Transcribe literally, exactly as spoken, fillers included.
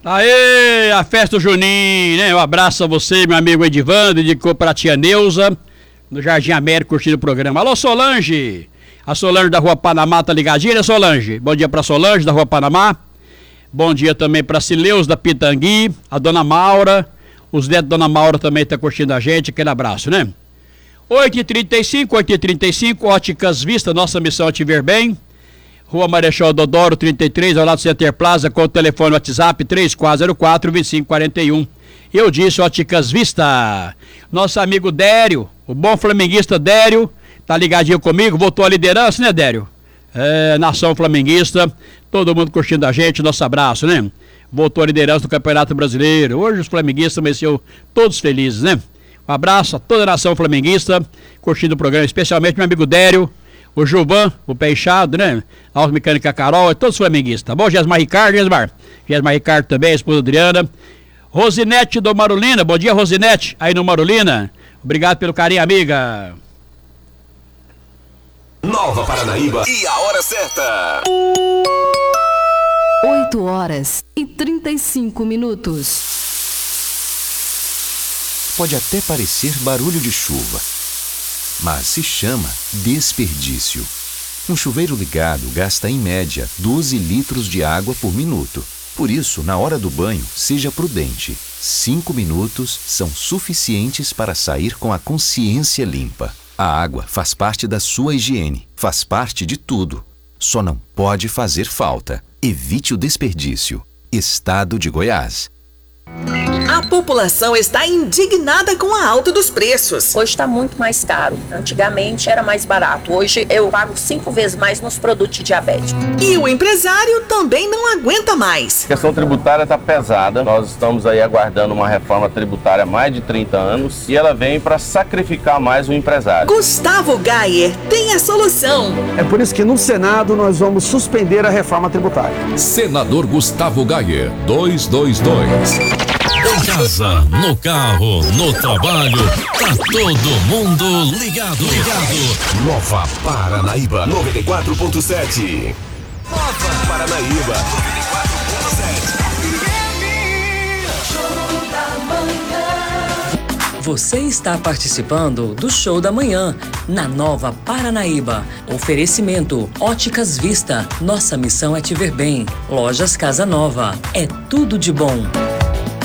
Aê, a festa junina, né? Um abraço a você, meu amigo Edivando, dedicou pra tia Neuza, no Jardim América, curtindo o programa. Alô, Solange! A Solange da Rua Panamá tá ligadinha, né, Solange? Bom dia pra Solange da Rua Panamá. Bom dia também pra Cileus da Pitangui, a Dona Maura, os netos da Dona Maura também tá curtindo a gente, aquele abraço, né? oito e trinta e cinco, oito e trinta e cinco, Óticas Vista, nossa missão é te ver bem. Rua Marechal Dodoro, trinta e três, ao lado do Center Plaza, com o telefone WhatsApp três quatro zero quatro, dois cinco quatro um. Eu disse Óticas Vista. Nosso amigo Dério, o bom flamenguista Dério, tá ligadinho comigo, voltou à liderança, né, Dério? É, nação flamenguista, todo mundo curtindo a gente, nosso abraço, né? Voltou à liderança do Campeonato Brasileiro. Hoje os flamenguistas amanheceram todos felizes, né? Um abraço a toda a nação flamenguista, curtindo o programa, especialmente meu amigo Dério, o Gilvan, o Peixado, né? A Automecânica Carol, e todos os flamenguistas, tá bom? Gesmar Ricardo, Gesmar. Gesmar Ricardo também, a esposa Adriana. Rosinete do Marulina, bom dia, Rosinete, aí no Marulina. Obrigado pelo carinho, amiga. Nova Paranaíba e a hora certa. oito horas e trinta e cinco minutos. Pode até parecer barulho de chuva, mas se chama desperdício. Um chuveiro ligado gasta em média doze litros de água por minuto. Por isso, na hora do banho, seja prudente. Cinco minutos são suficientes para sair com a consciência limpa. A água faz parte da sua higiene, faz parte de tudo. Só não pode fazer falta. Evite o desperdício. Estado de Goiás. A população está indignada com a alta dos preços. Hoje está muito mais caro. Antigamente era mais barato. Hoje eu pago cinco vezes mais nos produtos de diabetes. E o empresário também não aguenta mais. A questão tributária está pesada. Nós estamos aí aguardando uma reforma tributária há mais de trinta anos e ela vem para sacrificar mais o empresário. Gustavo Gayer tem a solução. É por isso que no Senado nós vamos suspender a reforma tributária. Senador Gustavo Gayer, duzentos e vinte e dois. Em casa, no carro, no trabalho, tá todo mundo ligado, ligado. Nova Paranaíba noventa e quatro ponto sete. Nova Paranaíba noventa e quatro ponto sete. Você está participando do Show da Manhã, na Nova Paranaíba. Oferecimento Óticas Vista. Nossa missão é te ver bem. Lojas Casa Nova. É tudo de bom.